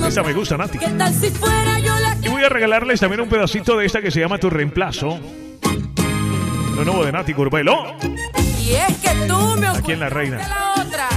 Esa me gusta, Nati. ¿Qué tal si fuera yo la que... Y voy a regalarles también un pedacito de esta que se llama Tu Reemplazo. Lo nuevo de Nati Curbelo. Y es que tú me Aquí en La Reina. ofreciste la